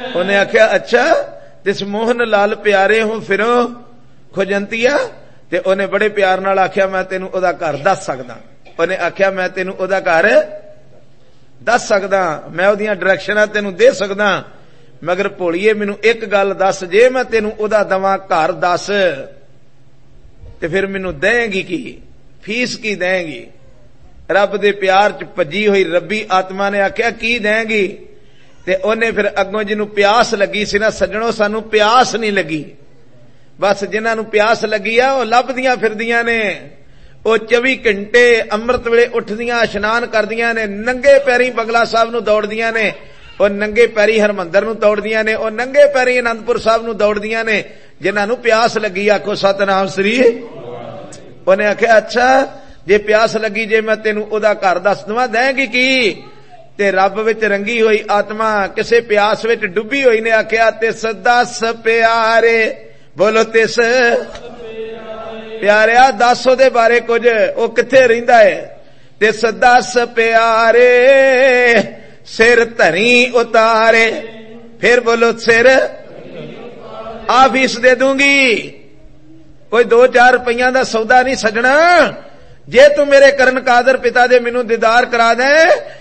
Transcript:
उन्हें आख्या अच्छा तिस मोहन लाल प्यारे हो फिरो खुजंतिया, ते उन्हें बड़े प्यार नाल आख्या मैं तेनू ओदा घर दस सकदा। उन्हें आख्या मैं तेनू ओदा घर दस सकदा, मैं ओदियां डायरेक्शनां तेनू दे सकदा, मगर भोलिए मैनू एक गल दस, जे मैं तेनू ओदा दवां घर दस ते फिर मैनू देंगी की, फीस की देंगी? रब दे प्यार च भजी हुई रब्बी आत्मा ने आख्या की देंगी? ते उन्हें फिर अगों जिन्हों प्यास लगी सी ना सज्जणों, सानू प्यास नहीं लगी, बस जिन्हां नू प्यास लगी आ वो लभदियां फिरदियां ने, वो 24 घंटे अमृत वेले उठदियां इशनान करदियां ने, नंगे पैरी बंगला साहब नू दौड़दियां ने, और नंगे पैरी हरमंदर नू दौड़दियां ने, और नंगे पैरी आनंदपुर साहब नू दौड़दियां ने, जिन्हां नू प्यास लगी। आखो सतनाम श्री। उन्हें आख्या अच्छा जे प्यास लगी, जे मैं तेनू ओदा घर दस दवां, देंगी की? ते रब विच रंगी हुई आत्मा किसे प्यास विच डुबी हुई ने आख्या तिस दस प्यारे, बोलो तिस प्यारिया दस ओदे बारे कुछ, ओ किथे रहिंदा है? तिस दस प्यारे सिर धरी उतारे, फिर बोलो सिर आ फीस दे दूंगी, कोई 2-4 रुपया दा सौदा नहीं सजना। जे तू मेरे करन कादर पिता दे मैनू दीदार करा दे